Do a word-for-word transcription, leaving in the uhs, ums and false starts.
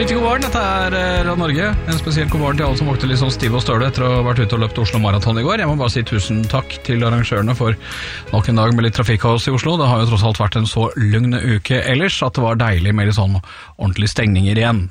Riktig god morgen, dette er Radio Norge. En spesiell god morgen til alle som våkte litt sånn stiv og støle etter å ha vært ute og løpt Oslo Marathon i går. Jeg må bare si tusen takk til arrangørene for nok en dag med litt trafikkkaos i Oslo. Det har jo tross alt vært en så lugn uke ellers at det var deilig med litt sånn ordentlig stengninger igjen.